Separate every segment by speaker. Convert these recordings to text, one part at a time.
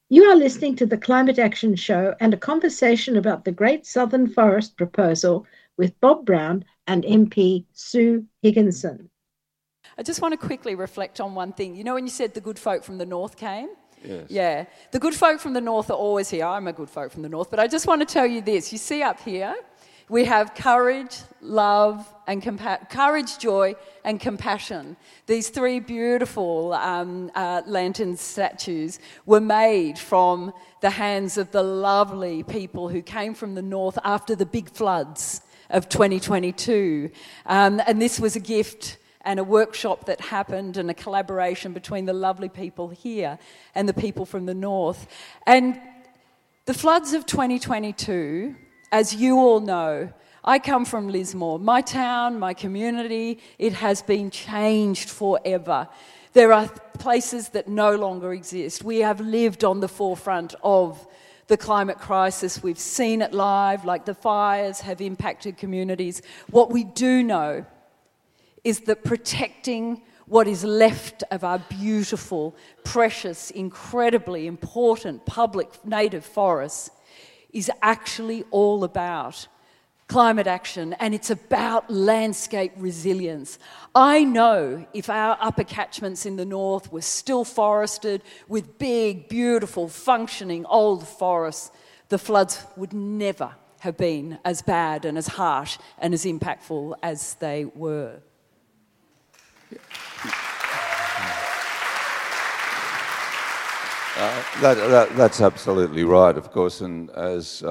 Speaker 1: You are listening to the Climate Action Show and a conversation about the Great Southern Forest proposal with Bob Brown and MP Sue Higginson.
Speaker 2: I just want to quickly reflect on one thing. You know when you said the good folk from the north came?
Speaker 3: Yes.
Speaker 2: Yeah. The good folk from the north are always here. I'm a good folk from the north. But I just want to tell you this. You see up here, we have courage, love, and courage, joy, and compassion. These three beautiful lantern statues were made from the hands of the lovely people who came from the north after the big floods of 2022. And this was a gift and a workshop that happened and a collaboration between the lovely people here and the people from the north. And the floods of 2022, as you all know, I come from Lismore. My town, my community, it has been changed forever. There are places that no longer exist. We have lived on the forefront of the climate crisis. We've seen it live, like the fires have impacted communities. What we do know is that protecting what is left of our beautiful, precious, incredibly important public native forests is actually all about climate action, and it's about landscape resilience. I know if our upper catchments in the north were still forested with big, beautiful, functioning old forests, the floods would never have been as bad and as harsh and as impactful as they were.
Speaker 3: That's absolutely right, of course, and as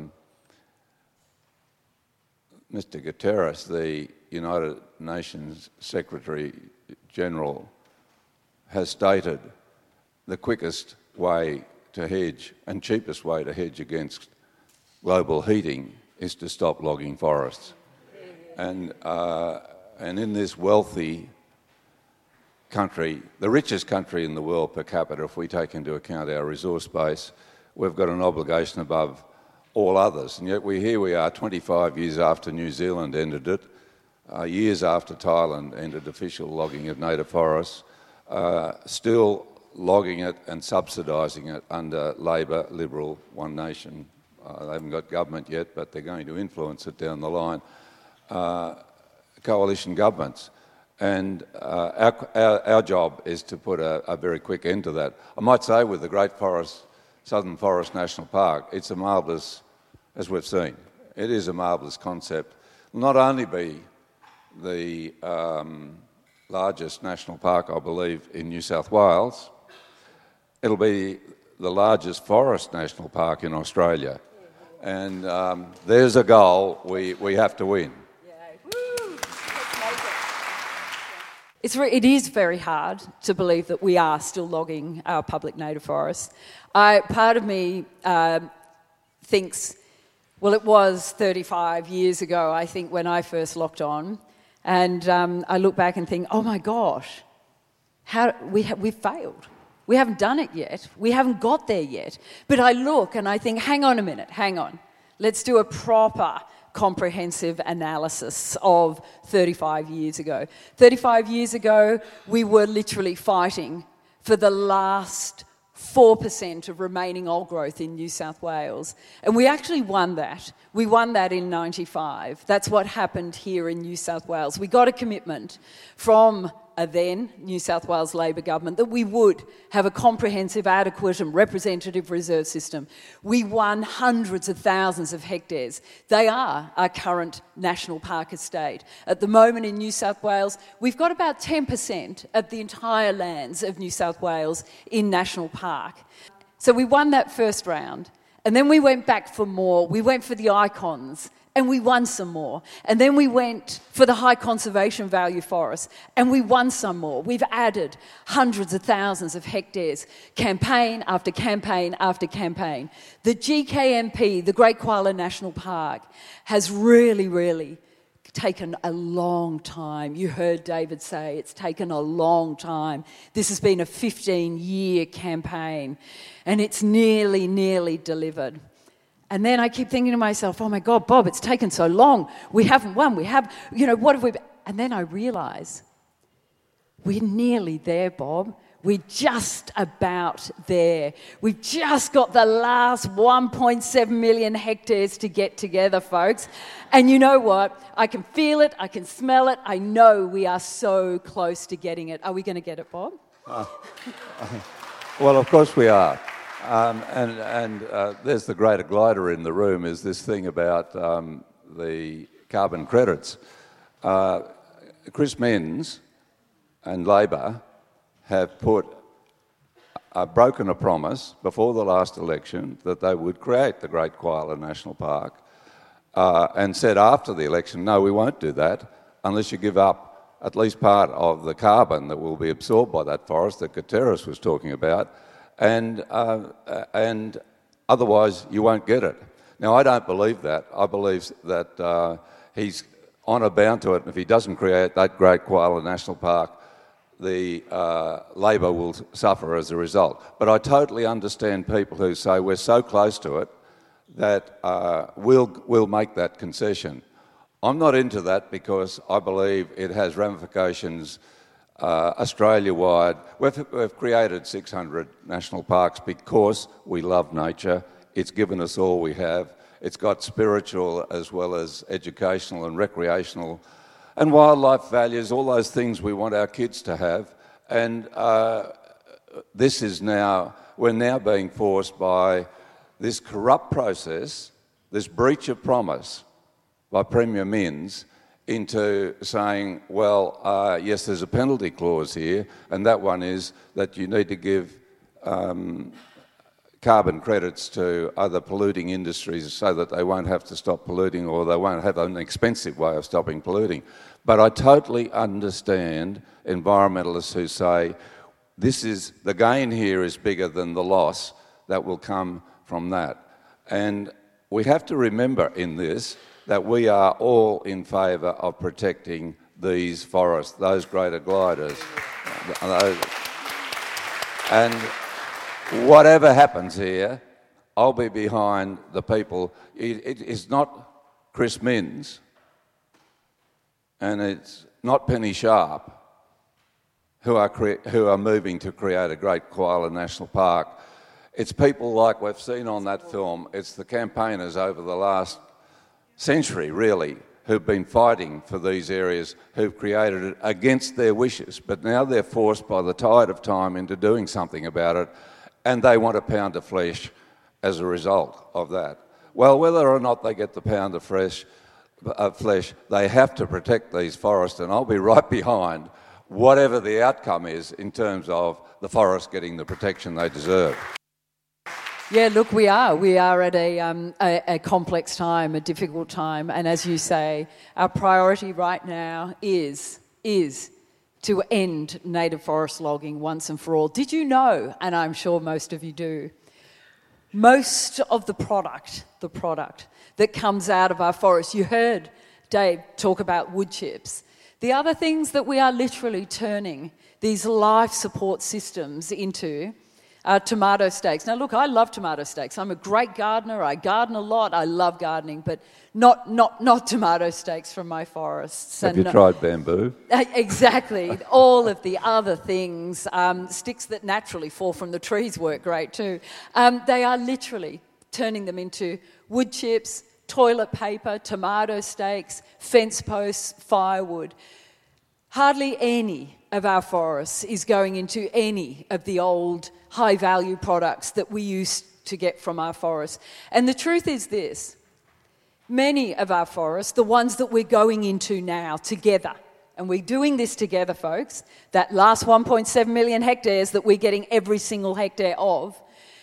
Speaker 3: Mr. Guterres, the United Nations Secretary General, has stated, the quickest way to hedge and cheapest way to hedge against global heating is to stop logging forests. And in this wealthy country, the richest country in the world per capita, if we take into account our resource base, we've got an obligation above all others. And yet here we are 25 years after New Zealand ended it, years after Thailand ended official logging of native forests, still logging it and subsidising it under Labor, Liberal, One Nation. They haven't got government yet, but they're going to influence it down the line. Coalition governments. And our job is to put a very quick end to that. I might say with the Great Southern Forest National Park, it's a marvellous, as we've seen, it is a marvellous concept. It'll not only be the largest national park, I believe, in New South Wales, it'll be the largest forest national park in Australia. And there's a goal we have to win.
Speaker 2: It is very hard to believe that we are still logging our public native forests. Part of me thinks, well, it was 35 years ago, I think, when I first locked on. And I look back and think, oh my gosh, we've failed. We haven't done it yet. We haven't got there yet. But I look and I think, hang on a minute, hang on. Let's do a proper comprehensive analysis of 35 years ago. 35 years ago, we were literally fighting for the last 4% of remaining old growth in New South Wales. And we actually won that. We won that in 95. That's what happened here in New South Wales. We got a commitment from a then New South Wales Labor government that we would have a comprehensive, adequate and representative reserve system. We won hundreds of thousands of hectares. They are our current national park estate. At the moment in New South Wales, we've got about 10% of the entire lands of New South Wales in national park. So we won that first round, and then we went back for more. We went for the icons, and we won some more. And then we went for the high conservation value forests, and we won some more. We've added hundreds of thousands of hectares, campaign after campaign after campaign. The GKNP, the Great Koala National Park, has really taken a long time. You heard David say it's taken a long time. This has been a 15-year campaign, and it's nearly delivered. And then I keep thinking to myself, oh my God, Bob, it's taken so long. We haven't won. We have, what have we... And then I realise we're nearly there, Bob. We're just about there. We've just got the last 1.7 million hectares to get together, folks. And you know what? I can feel it. I can smell it. I know we are so close to getting it. Are we going to get it, Bob?
Speaker 3: Well, of course we are. And there's the greater glider in the room, is this thing about the carbon credits. Chris Minns and Labor have broken a promise before the last election that they would create the Great Koala National Park, and said after the election, no, we won't do that unless you give up at least part of the carbon that will be absorbed by that forest that Gutierrez was talking about, and otherwise you won't get it. Now, I don't believe that. I believe that he's honour bound to it, and if he doesn't create that Great Koala National Park, the Labor will suffer as a result. But I totally understand people who say we're so close to it that we'll make that concession. I'm not into that because I believe it has ramifications Australia-wide. We've created 600 national parks because we love nature. It's given us all we have. It's got spiritual as well as educational and recreational and wildlife values, all those things we want our kids to have. And we're now being forced by this corrupt process, this breach of promise by Premier Minns, into saying, well, yes, there's a penalty clause here, and that one is that you need to give carbon credits to other polluting industries so that they won't have to stop polluting, or they won't have an expensive way of stopping polluting. But I totally understand environmentalists who say the gain here is bigger than the loss that will come from that. And we have to remember in this that we are all in favour of protecting these forests, those greater gliders. And whatever happens here, I'll be behind the people. It is not Chris Minns and it's not Penny Sharp who are moving to create a Great Koala National Park. It's people like we've seen on that film. It's the campaigners over the last century, really, who've been fighting for these areas, who've created it against their wishes. But now they're forced by the tide of time into doing something about it, and they want a pound of flesh as a result of that. Well, whether or not they get the pound of flesh, they have to protect these forests, and I'll be right behind whatever the outcome is in terms of the forests getting the protection they deserve.
Speaker 2: Yeah, look, we are at a complex time, a difficult time, and as you say, our priority right now is to end native forest logging once and for all. Did you know, and I'm sure most of you do, most of the product that comes out of our forests, you heard Dave talk about wood chips. The other things that we are literally turning these life support systems into are tomato stakes. Now, look, I love tomato stakes. I'm a great gardener. I garden a lot. I love gardening, but not tomato stakes from my forests.
Speaker 3: Have you tried bamboo?
Speaker 2: Exactly. All of the other things, sticks that naturally fall from the trees work great too. They are literally turning them into wood chips, toilet paper, tomato stakes, fence posts, firewood. Hardly any of our forests is going into any of the old high-value products that we used to get from our forests. And the truth is this: many of our forests, the ones that we're going into now together, and we're doing this together, folks, that last 1.7 million hectares that we're getting every single hectare of,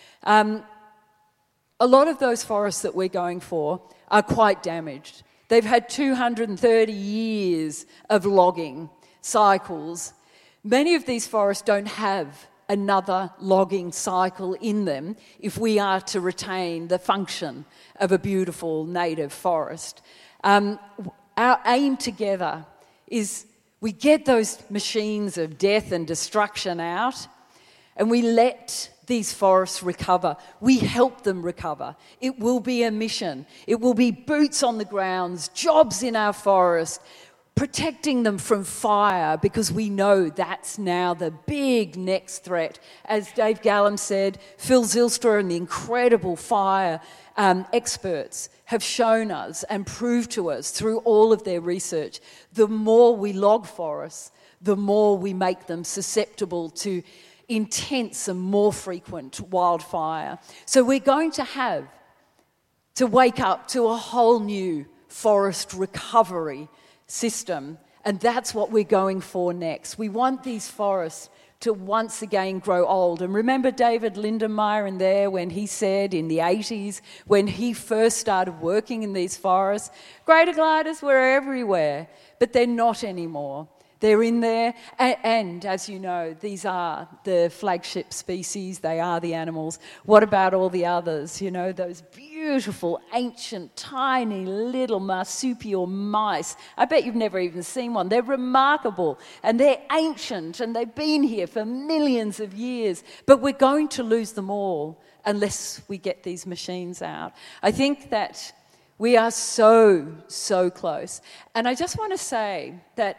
Speaker 2: a lot of those forests that we're going for are quite damaged. They've had 230 years of logging cycles. Many of these forests don't have another logging cycle in them if we are to retain the function of a beautiful native forest. Our aim together is we get those machines of death and destruction out and we let these forests recover. We help them recover. It will be a mission. It will be boots on the grounds, jobs in our forest, protecting them from fire, because we know that's now the big next threat. As Dave Gallum said, Phil Zylstra and the incredible fire experts have shown us and proved to us through all of their research, the more we log forests, the more we make them susceptible to intense and more frequent wildfire. So we're going to have to wake up to a whole new forest recovery system, and that's what we're going for next. We want these forests to once again grow old. And remember David Lindenmayer in there when he said in the 80s, when he first started working in these forests, greater gliders were everywhere, but they're not anymore. They're in there, and as you know, these are the flagship species, they are the animals. What about all the others? You know, those beautiful, ancient, tiny little marsupial mice. I bet you've never even seen one. They're remarkable, and they're ancient, and they've been here for millions of years. But we're going to lose them all unless we get these machines out. I think that we are so, so close. And I just want to say that,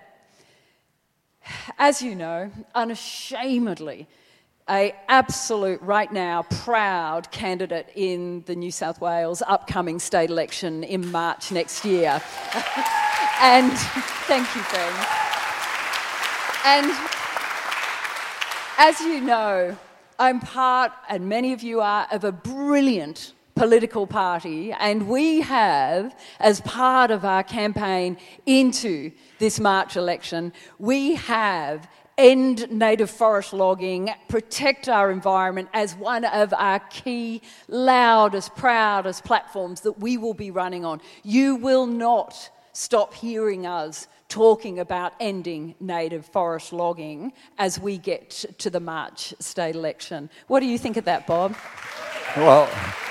Speaker 2: as you know, unashamedly, an absolute, right now, proud candidate in the New South Wales upcoming state election in March next year. And thank you, friends. And as you know, I'm part, and many of you are, of a brilliant political party, and we have, as part of our campaign into this March election, we have end native forest logging, protect our environment as one of our key, loudest, proudest platforms that we will be running on. You will not stop hearing us talking about ending native forest logging as we get to the March state election. What do you think of that, Bob?
Speaker 3: Well,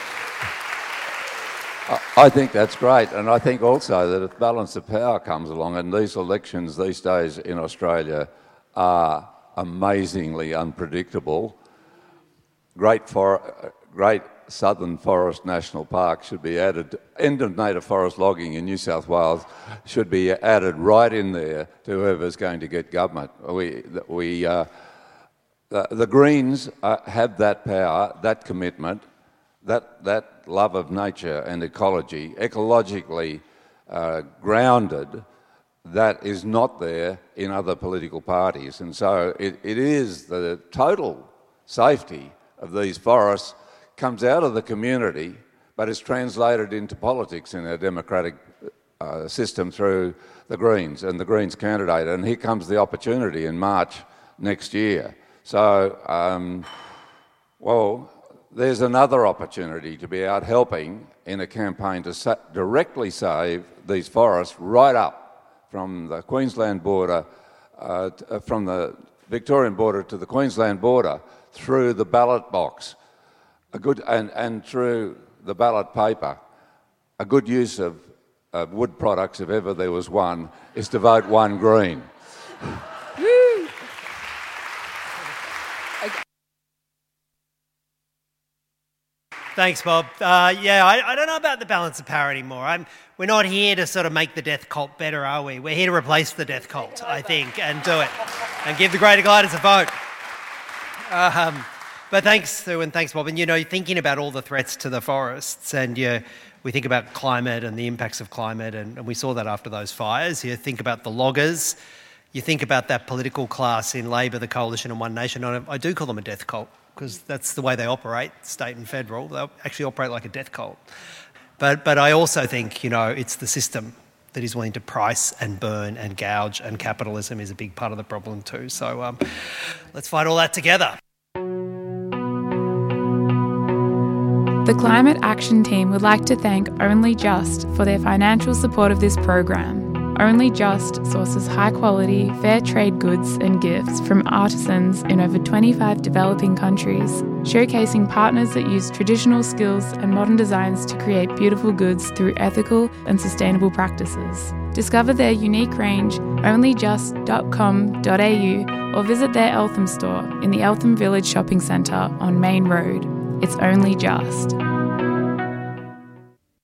Speaker 3: I think that's great, and I think also that if balance of power comes along, and these elections these days in Australia are amazingly unpredictable, Great Southern Forest National Park should be added, end of native forest logging in New South Wales should be added right in there to whoever's going to get government. The Greens have that power, that commitment, that love of nature and ecology, ecologically grounded, that is not there in other political parties. And so it is the total safety of these forests comes out of the community, but is translated into politics in our democratic system through the Greens and the Greens candidate. And here comes the opportunity in March next year. So, there's another opportunity to be out helping in a campaign to directly save these forests right up from the Queensland border, from the Victorian border to the Queensland border, through the ballot box, and through the ballot paper. A good use of wood products, if ever there was one, is to vote one Green.
Speaker 4: Thanks, Bob. I don't know about the balance of power anymore. We're not here to sort of make the death cult better, are we? We're here to replace the death cult, I think, and do it. And give the Greater Gliders a vote. But thanks, Sue, and thanks, Bob. And, you know, thinking about all the threats to the forests, and we think about climate and the impacts of climate, and we saw that after those fires. You think about the loggers. You think about that political class in Labor, the Coalition and One Nation. I do call them a death cult, because that's the way they operate, state and federal. They actually operate like a death cult. But I also think, you know, it's the system that is willing to price and burn and gouge, and capitalism is a big part of the problem too. So let's fight all that together.
Speaker 5: The Climate Action Team would like to thank Only Just for their financial support of this program. Only Just sources high-quality, fair trade goods and gifts from artisans in over 25 developing countries, showcasing partners that use traditional skills and modern designs to create beautiful goods through ethical and sustainable practices. Discover their unique range onlyjust.com.au or visit their Eltham store in the Eltham Village Shopping Centre on Main Road. It's Only Just.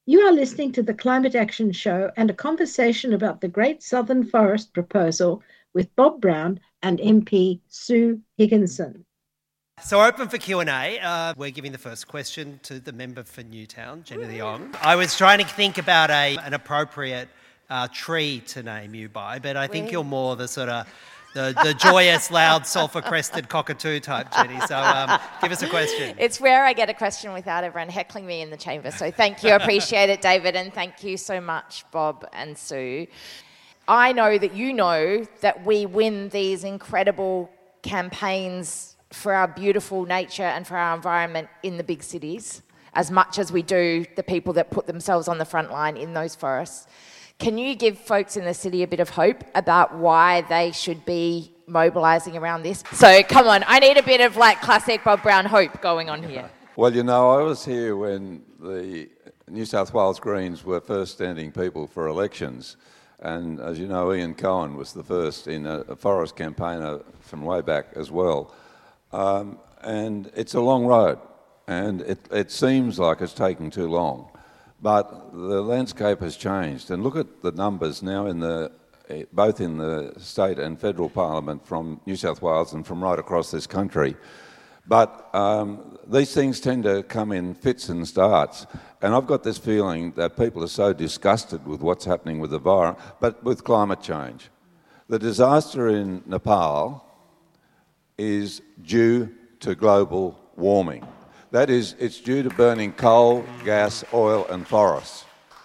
Speaker 1: You are listening to the Climate Action Show and a conversation about the Great Southern Forest proposal with Bob Brown and MP Sue Higginson.
Speaker 4: So open for Q&A. We're giving the first question to the member for Newtown, Jenny Leong. I was trying to think about an appropriate tree to name you by, but I think you're more the sort of the joyous, loud, sulphur-crested cockatoo type, Jenny. So give us a question.
Speaker 6: It's rare I get a question without everyone heckling me in the chamber. So thank you. I appreciate it, David. And thank you so much, Bob and Sue. I know that we win these incredible campaigns for our beautiful nature and for our environment in the big cities as much as we do the people that put themselves on the front line in those forests. Can you give folks in the city a bit of hope about why they should be mobilising around this? So come on, I need a bit of like classic Bob Brown hope going on here.
Speaker 3: Well, I was here when the New South Wales Greens were first standing people for elections. And as you know, Ian Cohen was the first in a forest campaigner from way back as well. And it's a long road, and it seems like it's taking too long. But the landscape has changed, and look at the numbers now both in the state and federal parliament from New South Wales and from right across this country. But these things tend to come in fits and starts, and I've got this feeling that people are so disgusted with what's happening with the environment, but with climate change. The disaster in Nepal is due to global warming. That is, it's due to burning coal, gas, oil and forests.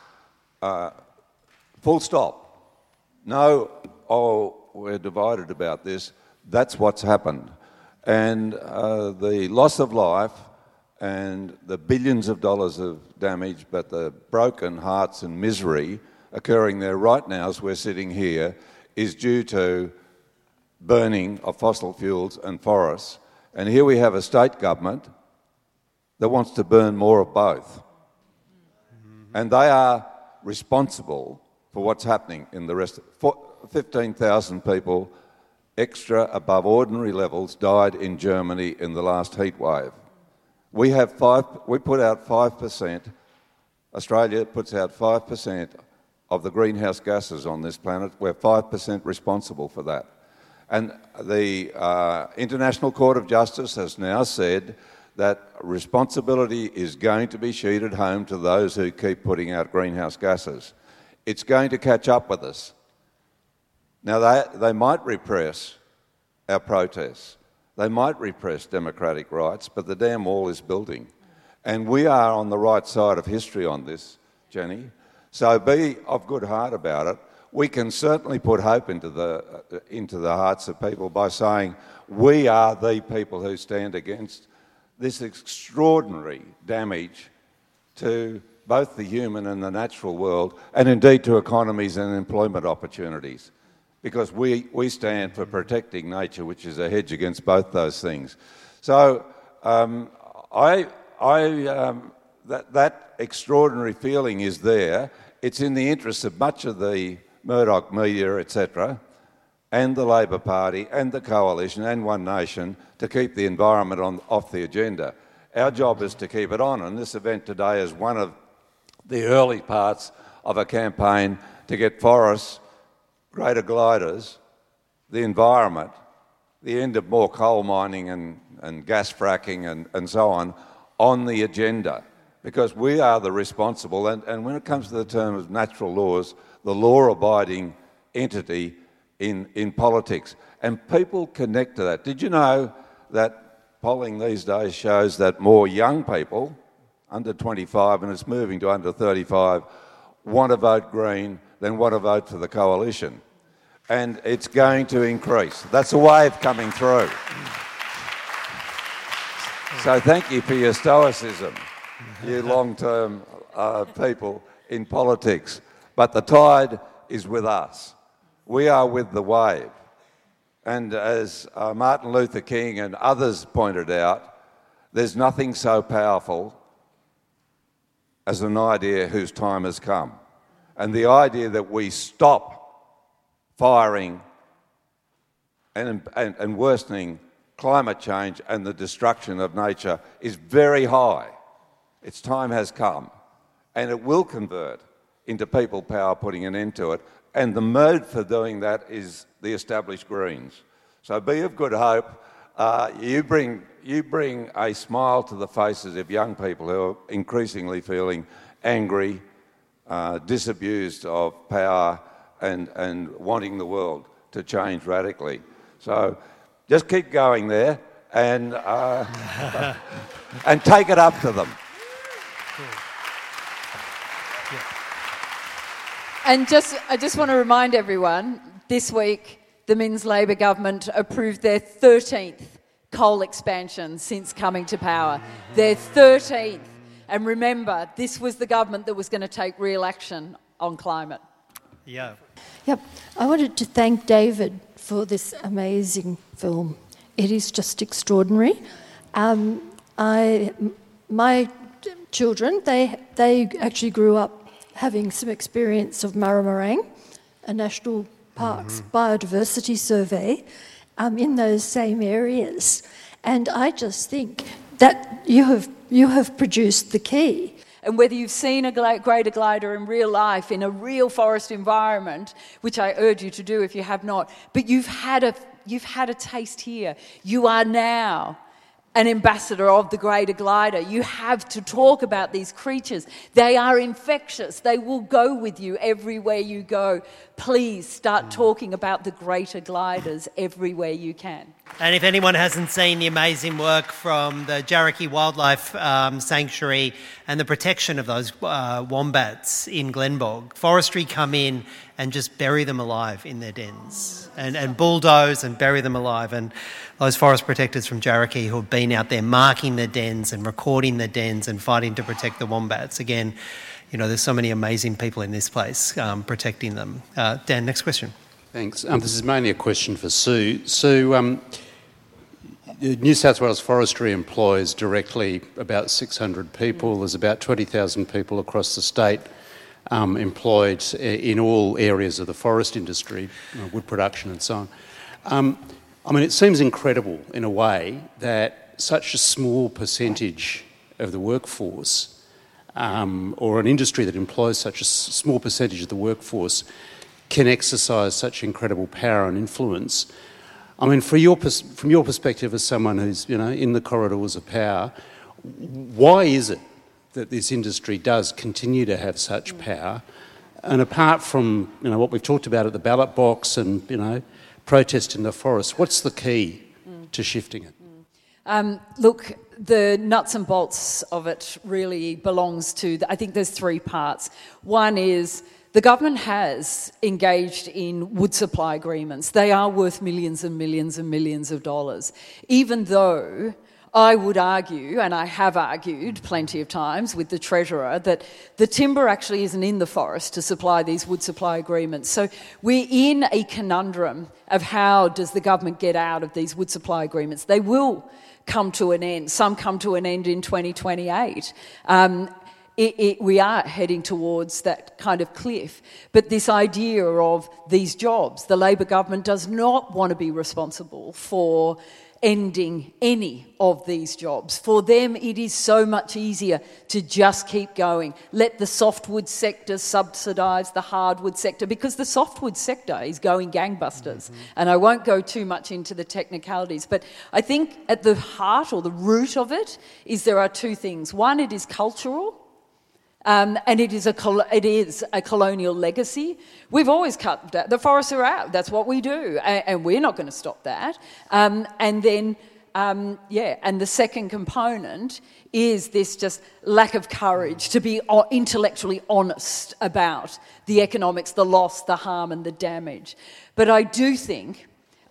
Speaker 3: Full stop. No, we're divided about this. That's what's happened. And the loss of life and the billions of dollars of damage, but the broken hearts and misery occurring there right now as we're sitting here is due to burning of fossil fuels and forests. And here we have a state government that wants to burn more of both. And they are responsible for what's happening in the rest. 15,000 people extra above ordinary levels died in Germany in the last heat wave. We put out 5%, Australia puts out 5% of the greenhouse gases on this planet. We're 5% responsible for that. And the International Court of Justice has now said that responsibility is going to be sheeted home to those who keep putting out greenhouse gases. It's going to catch up with us. Now, they might repress our protests. They might repress democratic rights, but the damn wall is building. And we are on the right side of history on this, Jenny. So be of good heart about it. We can certainly put hope into the hearts of people by saying we are the people who stand against this extraordinary damage to both the human and the natural world, and indeed to economies and employment opportunities, because we stand for protecting nature, which is a hedge against both those things. So that extraordinary feeling is there. It's in the interests of much of the Murdoch media, etc., and the Labor Party and the Coalition and One Nation to keep the environment off the agenda. Our job is to keep it on, and this event today is one of the early parts of a campaign to get forests, greater gliders, the environment, the end of more coal mining and gas fracking and so on the agenda, because we are the responsible, and when it comes to the term of natural laws, the law-abiding entity in politics. And people connect to that. Did you know that polling these days shows that more young people, under 25, and it's moving to under 35, want to vote Green than want to vote for the Coalition? And it's going to increase. That's a wave coming through. So thank you for your stoicism, you long-term people in politics. But the tide is with us. We are with the wave. And as Martin Luther King and others pointed out, there's nothing so powerful as an idea whose time has come. And the idea that we stop firing and worsening climate change and the destruction of nature is very high. Its time has come. and it will convert into people power putting an end to it. And the mode for doing that is the established Greens. So be of good hope. You bring a smile to the faces of young people who are increasingly feeling angry, disabused of power, and wanting the world to change radically. So just keep going there and and take it up to them.
Speaker 2: And I just want to remind everyone, this week the Minns Labor government approved their 13th coal expansion since coming to power. Their 13th. And remember, this was the government that was going to take real action on climate.
Speaker 4: Yeah.
Speaker 7: Yep. I wanted to thank David for this amazing film. It is just extraordinary. My children, they actually grew up having some experience of Maramarang, a national parks biodiversity survey, in those same areas. And I just think that you have produced the key.
Speaker 2: And whether you've seen a greater glider in real life, in a real forest environment, which I urge you to do if you have not, but you've had a taste here. You are now an ambassador of the greater glider. You have to talk about these creatures. They are infectious. They will go with you everywhere you go. Please start talking about the greater gliders everywhere you can.
Speaker 4: And if anyone hasn't seen the amazing work from the Jarraky Wildlife Sanctuary and the protection of those wombats in Glenbog, forestry come in and just bury them alive in their dens and bulldoze and bury them alive. And those forest protectors from Jarraky who have been out there marking their dens and recording their dens and fighting to protect the wombats. Again, you know, there's so many amazing people in this place protecting them. Dan, next question.
Speaker 8: Thanks. This is mainly a question for Sue. Sue, New South Wales Forestry employs directly about 600 people. There's about 20,000 people across the state employed in all areas of the forest industry, wood production and so on. I mean, it seems incredible in a way that such a small percentage of the workforce, or an industry that employs such a small percentage of the workforce, can exercise such incredible power and influence. I mean, from your perspective as someone who's, you know, in the corridors of power, why is it that this industry does continue to have such power? And apart from, you know, what we've talked about at the ballot box and, you know, protest in the forest, what's the key to shifting it?
Speaker 2: Look, the nuts and bolts of it really belongs to, I think there's three parts. One is the government has engaged in wood supply agreements. They are worth millions and millions and millions of dollars, even though I would argue, and I have argued plenty of times with the Treasurer, that the timber actually isn't in the forest to supply these wood supply agreements. So we're in a conundrum of how does the government get out of these wood supply agreements. They will come to an end. Some come to an end in 2028. We are heading towards that kind of cliff. But this idea of these jobs, the Labor government does not want to be responsible for ending any of these jobs. For them, it is so much easier to just keep going. Let the softwood sector subsidise the hardwood sector, because the softwood sector is going gangbusters. And I won't go too much into the technicalities, but I think at the heart or the root of it is there are two things. One, it is cultural. And it is a colonial legacy. We've always cut that. The forests are out. That's what we do, and we're not going to stop that. And then, and the second component is this just lack of courage to be intellectually honest about the economics, the loss, the harm, and the damage. But I do think,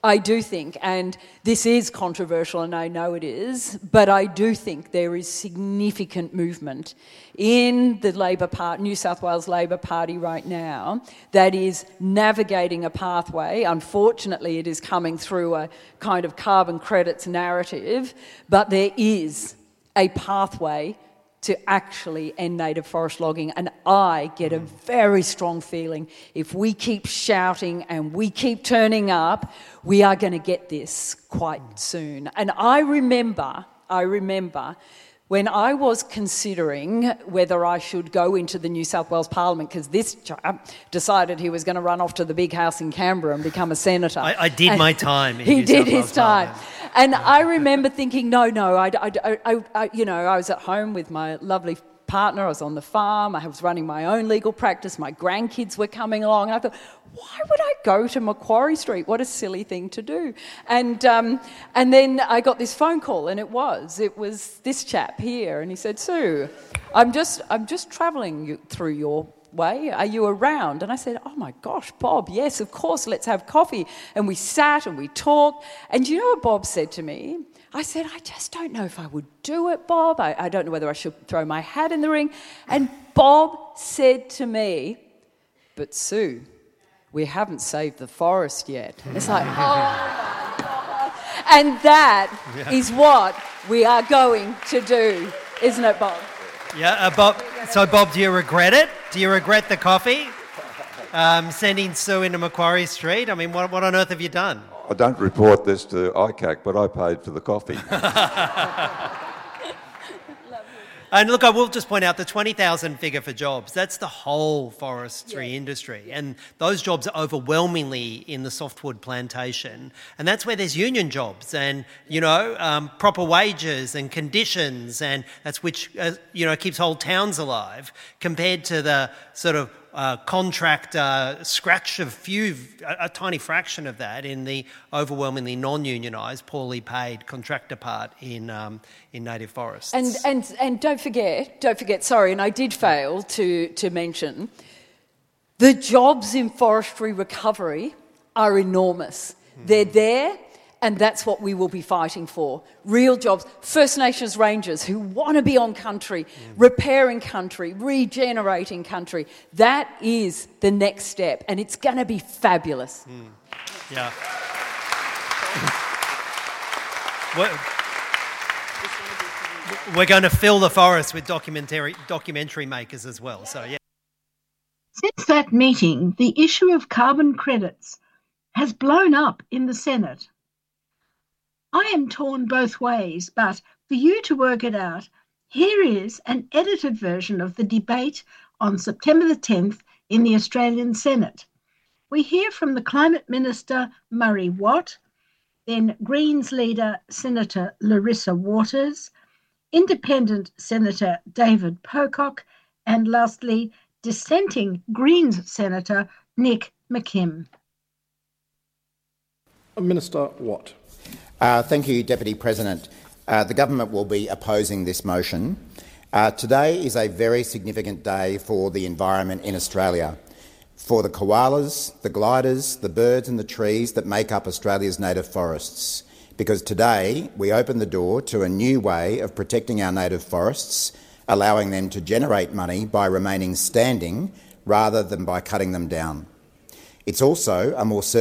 Speaker 2: and this is controversial, and I know it is, but I do think there is significant movement in the Labor Party, New South Wales Labor Party right now, that is navigating a pathway. Unfortunately, it is coming through a kind of carbon credits narrative, but there is a pathway to actually end native forest logging. And I get a very strong feeling if we keep shouting and we keep turning up, we are going to get this quite soon. And I remember when I was considering whether I should go into the New South Wales Parliament, because this chap decided he was going to run off to the big house in Canberra and become a senator.
Speaker 4: I did my time in
Speaker 2: He
Speaker 4: New
Speaker 2: did
Speaker 4: South
Speaker 2: his
Speaker 4: Wales
Speaker 2: time.
Speaker 4: Parliament.
Speaker 2: And I remember thinking, no, I was at home with my lovely partner. I was on the farm. I was running my own legal practice. My grandkids were coming along. And I thought, why would I go to Macquarie Street? What a silly thing to do. And then I got this phone call, and it was this chap here. And he said, Sue, I'm just travelling through your way. Are you around? And I said, oh my gosh, Bob, yes, of course, let's have coffee. And we sat and we talked. And you know what Bob said to me? I said, I just don't know if I would do it, Bob. I don't know whether I should throw my hat in the ring. And Bob said to me, but Sue, we haven't saved the forest yet. And it's like, oh my God. And that is what we are going to do, isn't it, Bob?
Speaker 4: Yeah, Bob. So, Bob, do you regret it? Do you regret the coffee? Sending Sue into Macquarie Street? I mean, what on earth have you done?
Speaker 3: I don't report this to ICAC, but I paid for the coffee.
Speaker 4: And look, I will just point out the 20,000 figure for jobs. That's the whole forestry industry. And those jobs are overwhelmingly in the softwood plantation. And that's where there's union jobs and, proper wages and conditions. And that's which, keeps whole towns alive compared to the sort of contractor scratch of a tiny fraction of that in the overwhelmingly non-unionised, poorly paid contractor part in native forests.
Speaker 2: And don't forget, sorry, and I did fail to mention, the jobs in forestry recovery are enormous. They're there, and that's what we will be fighting for. Real jobs. First Nations rangers who want to be on country, repairing country, regenerating country. That is the next step, and it's going to be fabulous.
Speaker 4: Yeah. We're going to fill the forest with documentary makers as well. So, yeah.
Speaker 1: Since that meeting, the issue of carbon credits has blown up in the Senate. I am torn both ways, but for you to work it out, here is an edited version of the debate on September the 10th in the Australian Senate. We hear from the Climate Minister, Murray Watt, then Greens leader, Senator Larissa Waters, Independent Senator David Pocock, and lastly, dissenting Greens Senator Nick McKim.
Speaker 9: Minister Watt.
Speaker 10: Thank you, Deputy President. The government will be opposing this motion. Today is a very significant day for the environment in Australia, for the koalas, the gliders, the birds and the trees that make up Australia's native forests, because today we open the door to a new way of protecting our native forests, allowing them to generate money by remaining standing rather than by cutting them down. It's also a more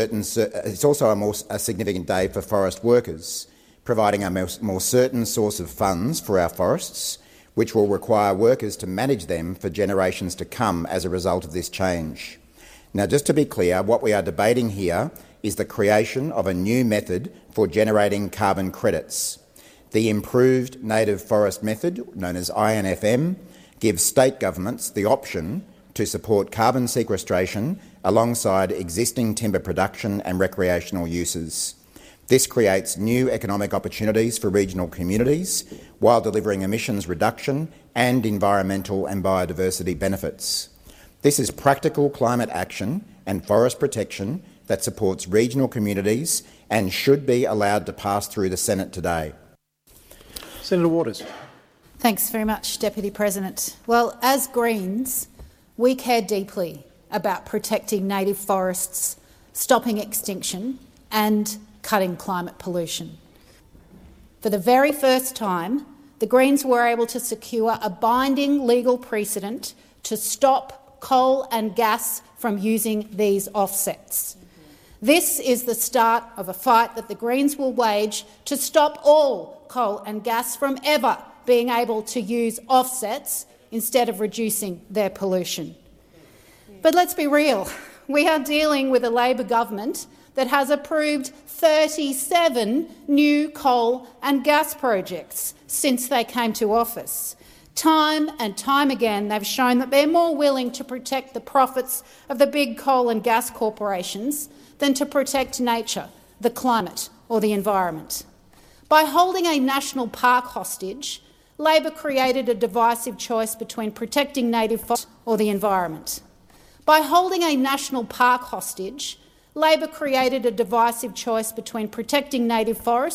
Speaker 10: significant day for forest workers, providing a more certain source of funds for our forests, which will require workers to manage them for generations to come as a result of this change. Now, just to be clear, what we are debating here is the creation of a new method for generating carbon credits. The improved native forest method, known as INFM, gives state governments the option to support carbon sequestration alongside existing timber production and recreational uses. This creates new economic opportunities for regional communities while delivering emissions reduction and environmental and biodiversity benefits. This is practical climate action and forest protection that supports regional communities and should be allowed to pass through the Senate today.
Speaker 9: Senator Waters.
Speaker 11: Thanks very much, Deputy President. Well, as Greens, we care deeply about protecting native forests, stopping extinction and cutting climate pollution. For the very first time, the Greens were able to secure a binding legal precedent to stop coal and gas from using these offsets. This is the start of a fight that the Greens will wage to stop all coal and gas from ever being able to use offsets instead of reducing their pollution. But let's be real, we are dealing with a Labor government that has approved 37 new coal and gas projects since they came to office. Time and time again, they've shown that they're more willing to protect the profits of the big coal and gas corporations than to protect nature, the climate or the environment. By holding a national park hostage, Labor created a divisive choice between protecting native forests or the environment. By holding a national park hostage, Labor created a divisive choice between protecting native forests